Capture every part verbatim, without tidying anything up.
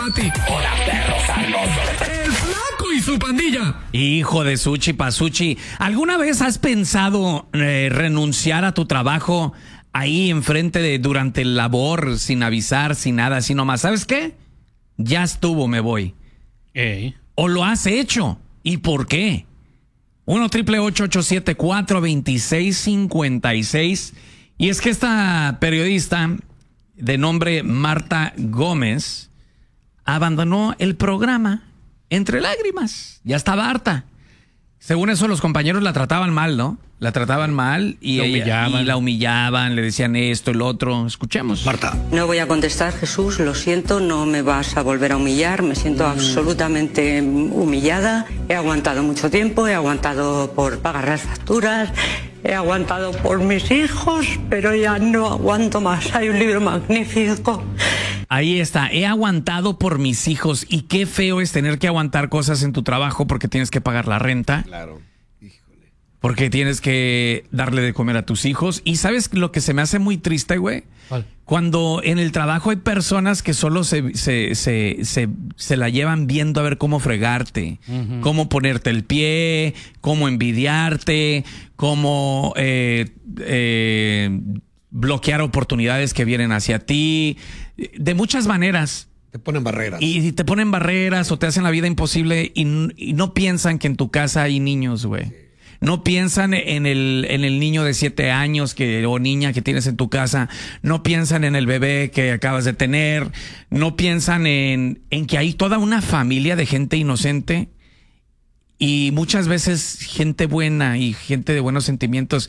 Pati. Hola, perros sabrosos. El Flaco y su pandilla. Hijo de Suchi Pasuchi, ¿alguna vez has pensado eh, renunciar a tu trabajo ahí enfrente de durante el labor, sin avisar, sin nada, así nomás? ¿Sabes qué? Ya estuvo, me voy. Ey. ¿O lo has hecho? ¿Y por qué? uno triple ocho ocho siete cuatro dos seis cinco seis. Y es que esta periodista de nombre Marta Gómez abandonó el programa entre lágrimas. Ya estaba harta. Según eso, los compañeros la trataban mal, ¿no? La trataban mal y, la ella, humillaban. y la humillaban, le decían esto, el otro. Escuchemos. Marta. No voy a contestar, Jesús, lo siento, no me vas a volver a humillar, me siento absolutamente humillada. He aguantado mucho tiempo, he aguantado por pagar las facturas, he aguantado por mis hijos, pero ya no aguanto más. Hay un libro magnífico. Ahí está, he aguantado por mis hijos y qué feo es tener que aguantar cosas en tu trabajo porque tienes que pagar la renta. Claro. Híjole. Porque tienes que darle de comer a tus hijos. Y ¿sabes lo que se me hace muy triste, güey? ¿Cuál? Cuando en el trabajo hay personas que solo se, se, se, se, se la llevan viendo a ver cómo fregarte, uh-huh. cómo ponerte el pie, cómo envidiarte, cómo eh, eh, bloquear oportunidades que vienen hacia ti, de muchas maneras. Te ponen barreras. Y te ponen barreras o te hacen la vida imposible y, y no piensan que en tu casa hay niños, güey. Sí. No piensan en el, en el niño de siete años que, o niña que tienes en tu casa. No piensan en el bebé que acabas de tener. No piensan en, en que hay toda una familia de gente inocente y muchas veces gente buena y gente de buenos sentimientos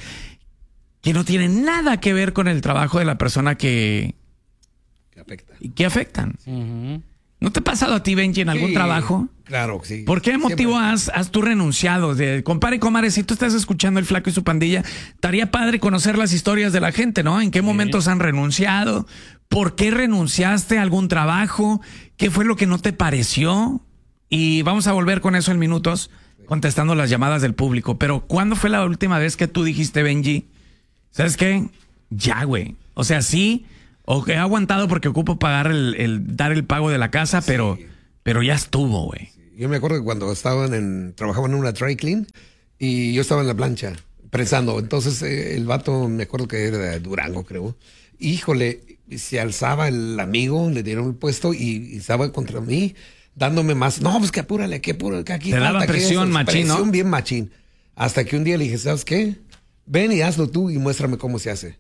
que no tienen nada que ver con el trabajo de la persona que, que, afecta. que afectan. Uh-huh. ¿No te ha pasado a ti, Benji, en algún sí, trabajo? Claro que sí. ¿Por qué motivo has, has tú renunciado? De, compadre y comadre, si tú estás escuchando El Flaco y su pandilla, estaría padre conocer las historias de la gente, ¿no? ¿En qué sí. momentos han renunciado? ¿Por qué renunciaste a algún trabajo? ¿Qué fue lo que no te pareció? Y vamos a volver con eso en minutos, contestando las llamadas del público. Pero ¿cuándo fue la última vez que tú dijiste, Benji, ¿sabes qué? Ya, güey. O sea, sí... O que he aguantado porque ocupo pagar el, el dar el pago de la casa, sí. pero, pero ya estuvo, güey. Sí. Yo me acuerdo que cuando estaban en, trabajaban en una dry clean y yo estaba en la plancha prensando. Entonces eh, el vato, me acuerdo que era de Durango, creo. Híjole, se alzaba el amigo, le dieron el puesto y, y estaba contra mí, dándome más. No, pues que apúrale, que apúrale, que aquí te falta. Te daba presión, machín, presión ¿no? bien machín. Hasta que un día le dije, ¿sabes qué? Ven y hazlo tú y muéstrame cómo se hace.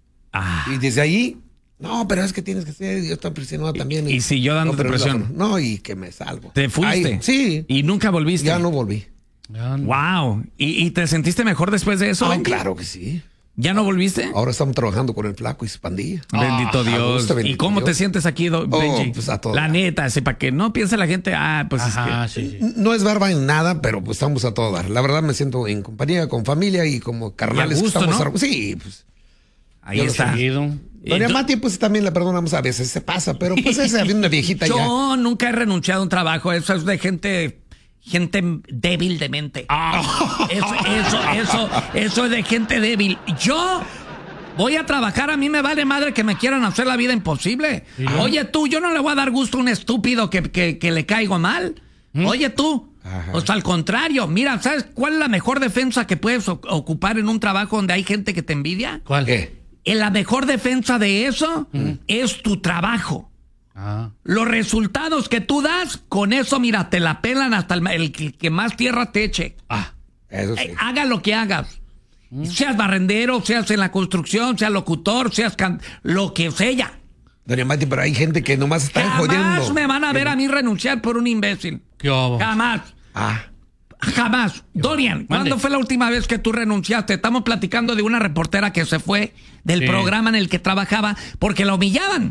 Ah. Y desde ahí... No, pero es que tienes que ser, yo estoy presionado también. Y, y siguió dándote no, presión. No, no, y que me salgo. ¿Te fuiste? Ay, sí. ¿Y nunca volviste? Ya no volví. Ya no. Wow. ¿Y, ¿Y te sentiste mejor después de eso? Ah, Benji? claro que sí. ¿Ya no volviste? Ahora estamos trabajando con el Flaco y su pandilla. Bendito Ah, Dios. gusto, bendito ¿Y cómo Dios. te sientes aquí, do, Benji? Oh, pues a todo la dar. neta, así para que no piense la gente, ah, pues Ajá, es que... sí, sí. No es barba en nada, pero pues estamos a todo dar. La verdad me siento en compañía, con familia y como carnales. Y a gusto, estamos ¿no? a... Sí, pues. Ahí Yo lo está. Seguido. Doña Mati, pues también la perdonamos a veces, se pasa, pero pues esa es una viejita Yo ya. Yo nunca he renunciado a un trabajo, eso es de gente, gente débil de mente. Ah. Eso, eso, eso, eso es de gente débil. Yo voy a trabajar, a mí me vale madre que me quieran hacer la vida imposible. ¿Sí? Oye tú, yo no le voy a dar gusto a un estúpido que, que, que le caigo mal. ¿Mm? Oye tú. Ajá. O sea, al contrario, mira, ¿sabes cuál es la mejor defensa que puedes o- ocupar en un trabajo donde hay gente que te envidia? ¿Cuál? ¿Qué? La mejor defensa de eso mm. es tu trabajo. Ah. Los resultados que tú das, con eso, mira, te la pelan hasta el, el que que más tierra te eche. Ah. Eso sí. Eh, haga lo que hagas. Mm. Seas barrendero, seas en la construcción, seas locutor, seas can lo que sea. Doña Mati, pero hay gente que nomás está Jamás jodiendo. me van a ver a mí renunciar por un imbécil. ¿Qué hubo? Jamás. Ah. Jamás. Dorian, ¿cuándo Mande. fue la última vez que tú renunciaste? Estamos platicando de una reportera que se fue del Sí. programa en el que trabajaba porque la humillaban.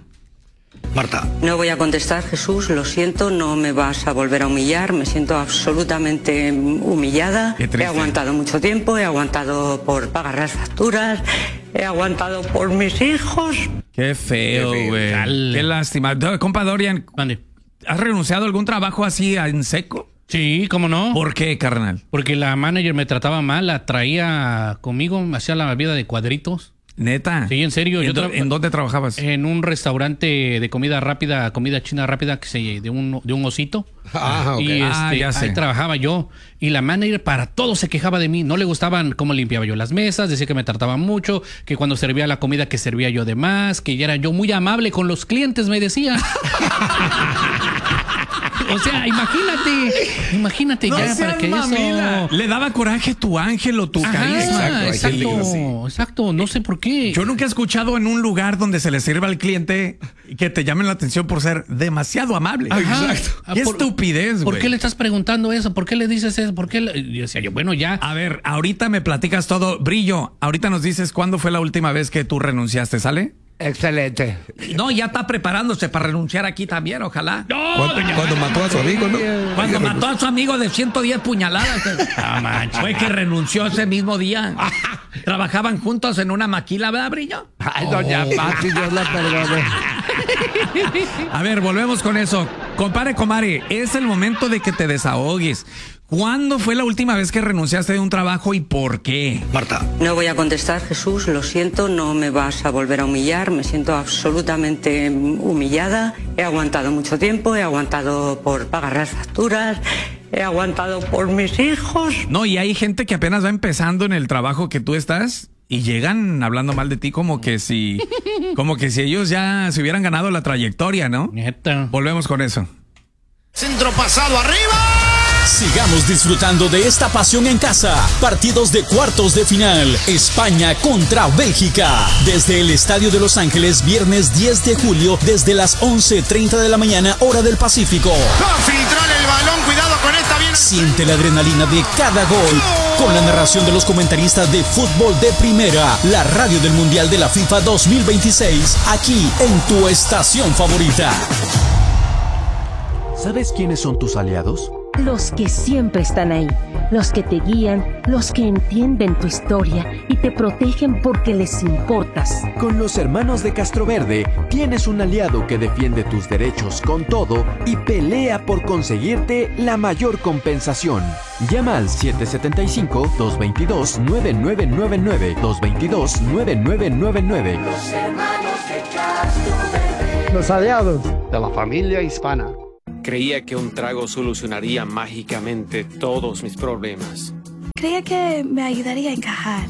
Marta. No voy a contestar, Jesús, lo siento, no me vas a volver a humillar, me siento absolutamente humillada. Qué He triste. aguantado mucho tiempo, he aguantado por pagar las facturas, he aguantado por mis hijos. Qué feo, Qué feo. güey. Dale. Qué lástima. Do- Compa Dorian, Mande. ¿has renunciado a algún trabajo así en seco? Sí, ¿cómo no? ¿Por qué, carnal? Porque la manager me trataba mal, la traía conmigo, me hacía la vida de cuadritos. Neta. Sí, en serio. ¿En, Yo do- tra- ¿En dónde trabajabas? En un restaurante de comida rápida, comida china rápida, que se, de, un, de un osito. Ah, ok. Y este, Ah, ya sé. ahí trabajaba yo. Y la manager para todo se quejaba de mí. No le gustaban cómo limpiaba yo las mesas, decía que me trataban mucho, que cuando servía la comida que servía yo de más, que ya era yo muy amable con los clientes, me decía. O sea, imagínate, imagínate No ya seas para que mamila. eso... Le daba coraje tu ángel o tu Ajá, carisma. Exacto, hay gente exacto, que es así. exacto, no sé por qué. Yo nunca he escuchado en un lugar donde se le sirva al cliente que te llamen la atención por ser demasiado amable. Ajá. Exacto. Ah, Qué por- estupidez, ¿Por güey. qué le estás preguntando eso? ¿Por qué le dices eso? ¿Por qué le... Y decía yo, bueno, ya. A ver, ahorita me platicas todo. Brillo, ahorita nos dices cuándo fue la última vez que tú renunciaste, ¿sale? Excelente. No, ya está preparándose para renunciar aquí también, ojalá. Cuando, cuando mató a su amigo, ¿no? Cuando mató a su amigo de ciento diez puñaladas. Ah, manches. Fue que renunció ese mismo día. Trabajaban juntos en una maquila, ¿verdad, Brillo? Ay, doña Pati, Dios la perdone. A ver, volvemos con eso. Compare, comare, es el momento de que te desahogues. ¿Cuándo fue la última vez que renunciaste de un trabajo y por qué? Marta. No voy a contestar, Jesús, lo siento, no me vas a volver a humillar, me siento absolutamente humillada. He aguantado mucho tiempo, he aguantado por pagar las facturas, he aguantado por mis hijos. No, y hay gente que apenas va empezando en el trabajo que tú estás y llegan hablando mal de ti como que si, como que si ellos ya se hubieran ganado la trayectoria, ¿no? Neta. Volvemos con eso. Centro pasado arriba. Sigamos disfrutando de esta pasión en casa. Partidos de cuartos de final. España contra Bélgica. Desde el Estadio de Los Ángeles, viernes diez de julio, desde las once treinta de la mañana, hora del Pacífico. Va a filtrar el balón, cuidado con esta bien. Siente la adrenalina de cada gol. Con la narración de los comentaristas de fútbol de primera. La radio del Mundial de la FIFA dos mil veintiséis. Aquí en tu estación favorita. ¿Sabes quiénes son tus aliados? Los que siempre están ahí, los que te guían, los que entienden tu historia y te protegen porque les importas. Con los hermanos de Castroverde tienes un aliado que defiende tus derechos con todo y pelea por conseguirte la mayor compensación. Llama al siete siete cinco, dos dos dos, nueve nueve nueve nueve, dos dos dos, nueve nueve nueve nueve. Los hermanos de Castroverde. Los aliados de la familia hispana. Creía que un trago solucionaría mágicamente todos mis problemas. Creía que me ayudaría a encajar.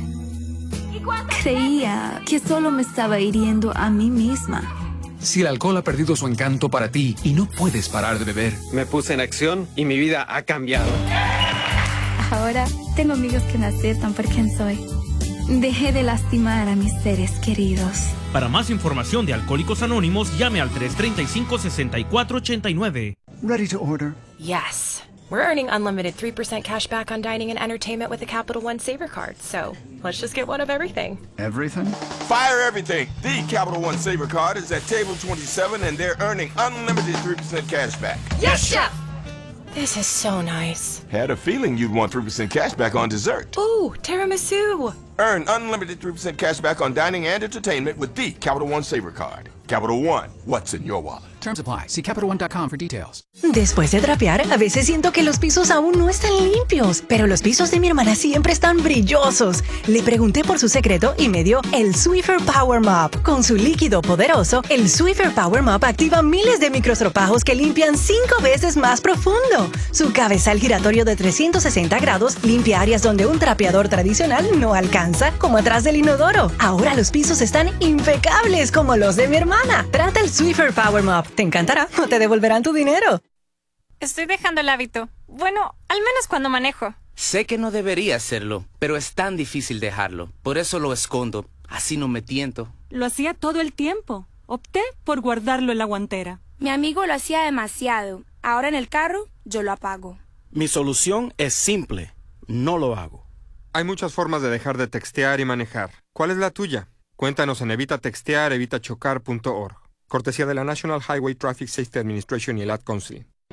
Creía que solo me estaba hiriendo a mí misma. Si el alcohol ha perdido su encanto para ti y no puedes parar de beber. Me puse en acción y mi vida ha cambiado. Ahora tengo amigos que me aceptan por quien soy. Dejé de lastimar a mis seres queridos. Para más información de Alcohólicos Anónimos, llame al tres tres cinco, seis cuatro ocho nueve. Ready to order? Yes. We're earning unlimited three percent cash back on dining and entertainment with the Capital One Saver Card. So let's just get one of everything. Everything? Fire everything. The Capital One Saver Card is at table twenty-seven and they're earning unlimited three percent cash back. Yes, Chef! This is so nice. Had a feeling you'd want three percent cash back on dessert. Ooh, tiramisu. Earn unlimited three percent cash back on dining and entertainment with the Capital One Saver Card. Capital One, what's in your wallet? Terms apply. See Capital One dot com for details. Después de trapear, a veces siento que los pisos aún no están limpios, pero los pisos de mi hermana siempre están brillosos. Le pregunté por su secreto y me dio el Swiffer Power Mop. Con su líquido poderoso, el Swiffer Power Mop activa miles de microestropajos que limpian cinco veces más profundo. Su cabezal giratorio de trescientos sesenta grados limpia áreas donde un trapeador tradicional no alcanza, como atrás del inodoro. Ahora los pisos están impecables como los de mi hermana. Trata el Swiffer Power Mop. Te encantará o te devolverán tu dinero. Estoy dejando el hábito. Bueno, al menos cuando manejo. Sé que no debería hacerlo, pero es tan difícil dejarlo. Por eso lo escondo. Así no me tiento. Lo hacía todo el tiempo. Opté por guardarlo en la guantera. Mi amigo lo hacía demasiado. Ahora en el carro, yo lo apago. Mi solución es simple. No lo hago. Hay muchas formas de dejar de textear y manejar. ¿Cuál es la tuya? Cuéntanos en evita textear evita chocar punto org. Cortesía de la National Highway Traffic Safety Administration y el Ad Council.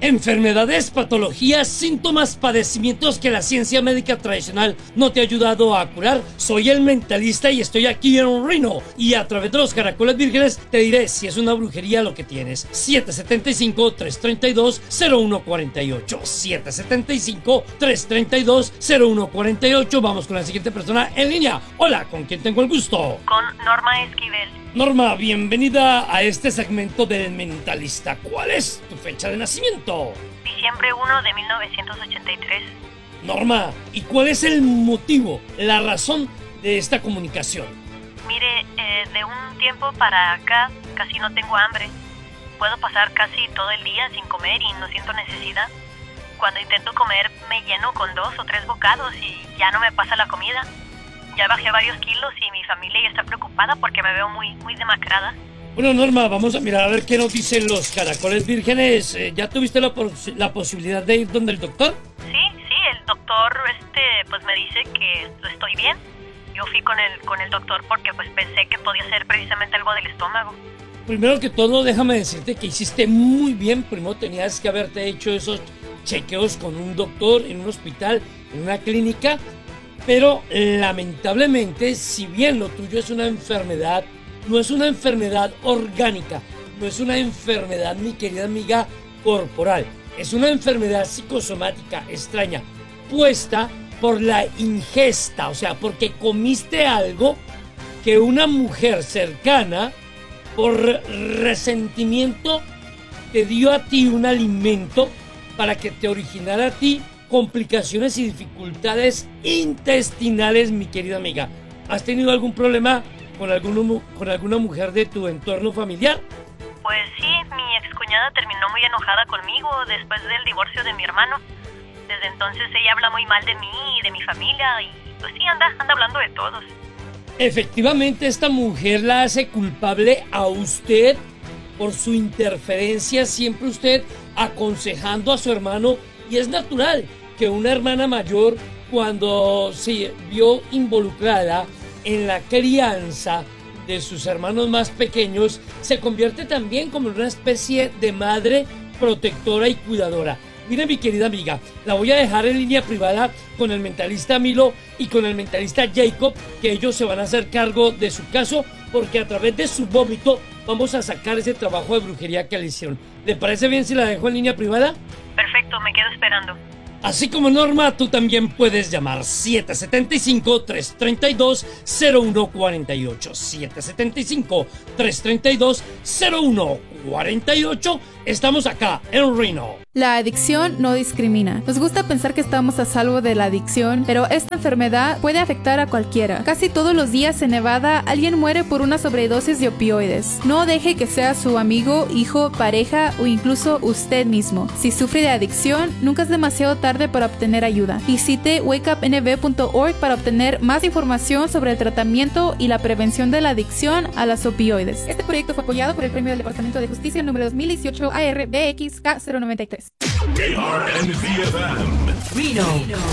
Enfermedades, patologías, síntomas, padecimientos que la ciencia médica tradicional no te ha ayudado a curar. Soy el mentalista y estoy aquí en Reno. Y a través de los caracoles vírgenes te diré si es una brujería lo que tienes. siete siete cinco, tres tres dos, cero uno cuatro ocho. siete siete cinco, tres tres dos, cero uno cuatro ocho. Vamos con la siguiente persona en línea. Hola, ¿con quién tengo el gusto? Con Norma Esquivel. Norma, bienvenida a este segmento del mentalista. ¿Cuál es tu fecha de nacimiento? Diciembre primero de mil novecientos ochenta y tres. Norma, ¿y cuál es el motivo, la razón de esta comunicación? Mire, eh, de un tiempo para acá casi no tengo hambre. Puedo pasar casi todo el día sin comer y no siento necesidad. Cuando intento comer me lleno con dos o tres bocados y ya no me pasa la comida. Ya bajé varios kilos y mi familia ya está preocupada porque me veo muy, muy demacrada. Bueno, Norma, vamos a mirar a ver qué nos dicen los caracoles vírgenes. Eh, ¿Ya tuviste la, pos la posibilidad de ir donde el doctor? Sí, sí, el doctor este, pues me dice que estoy bien. Yo fui con el, con el doctor porque pues pensé que podía ser precisamente algo del estómago. Primero que todo, déjame decirte que hiciste muy bien. Primero tenías que haberte hecho esos chequeos con un doctor en un hospital, en una clínica. Pero lamentablemente, si bien lo tuyo es una enfermedad, no es una enfermedad orgánica, no es una enfermedad, mi querida amiga, corporal. Es una enfermedad psicosomática extraña, puesta por la ingesta, o sea, porque comiste algo que una mujer cercana, por resentimiento, te dio a ti un alimento para que te originara a ti complicaciones y dificultades intestinales, mi querida amiga. ¿Has tenido algún problema con, alguno, con alguna mujer de tu entorno familiar? Pues sí, mi excuñada terminó muy enojada conmigo después del divorcio de mi hermano. Desde entonces ella habla muy mal de mí y de mi familia y pues sí, anda, anda hablando de todos. Efectivamente, esta mujer la hace culpable a usted por su interferencia, siempre usted aconsejando a su hermano, y es natural que una hermana mayor, cuando se vio involucrada en la crianza de sus hermanos más pequeños, se convierte también como una especie de madre protectora y cuidadora. Mira, mi querida amiga, la voy a dejar en línea privada con el mentalista Milo y con el mentalista Jacob, que ellos se van a hacer cargo de su caso, porque a través de su vómito vamos a sacar ese trabajo de brujería que le hicieron. ¿Le parece bien si la dejo en línea privada? Perfecto, me quedo esperando. Así como Norma, tú también puedes llamar siete siete cinco, tres tres dos, cero uno cuatro ocho. siete siete cinco, tres tres dos, cero uno cuatro ocho. Estamos acá en Reno. La adicción no discrimina. Nos gusta pensar que estamos a salvo de la adicción, pero esta enfermedad puede afectar a cualquiera. Casi todos los días en Nevada alguien muere por una sobredosis de opioides. No deje que sea su amigo, hijo, pareja o incluso usted mismo. Si sufre de adicción, nunca es demasiado tarde para obtener ayuda. Visite wake up n v punto org para obtener más información sobre el tratamiento y la prevención de la adicción a las opioides. Este proyecto fue apoyado por el Premio del Departamento de Justicia número dos mil dieciocho A R B X K cero noventa y tres. K R N V F M Reno,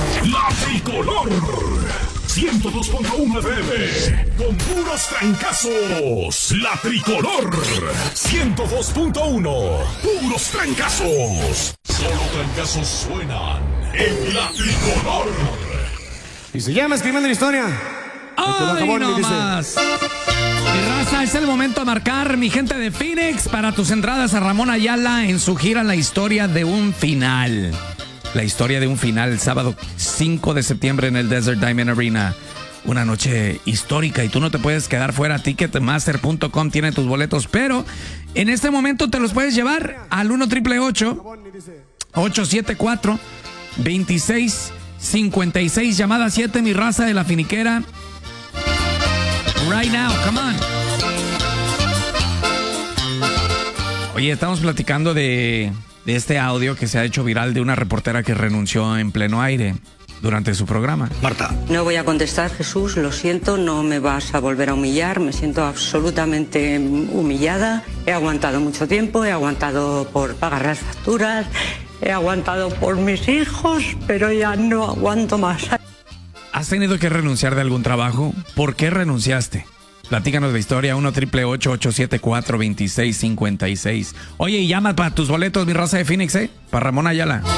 la tricolor ciento dos punto uno F M con puros trancazos. La tricolor ciento dos punto uno, puros trancazos. Solo trancazos suenan en la tricolor. Y se llama Escribiendo la Historia. ¡Ay, no más! Mi raza, es el momento a marcar, mi gente de Phoenix, para tus entradas a Ramón Ayala en su gira La Historia de un Final. La historia de un final, el sábado cinco de septiembre en el Desert Diamond Arena. Una noche histórica y tú no te puedes quedar fuera. Ticketmaster punto com tiene tus boletos, pero en este momento te los puedes llevar al uno triple ocho, ocho siete cuatro, dos seis cinco seis, llamada siete, mi raza de la finiquera. Right now, come on. Oye, estamos platicando de, de este audio que se ha hecho viral de una reportera que renunció en pleno aire durante su programa. Marta. No voy a contestar, Jesús, lo siento, no me vas a volver a humillar, me siento absolutamente humillada. He aguantado mucho tiempo, he aguantado por pagar las facturas, he aguantado por mis hijos, pero ya no aguanto más. ¿Has tenido que renunciar de algún trabajo? ¿Por qué renunciaste? Platícanos la historia, uno triple ocho ocho siete cuatro dos seis cinco seis. Oye, y llama para tus boletos, mi raza de Phoenix, ¿eh? Para Ramón Ayala.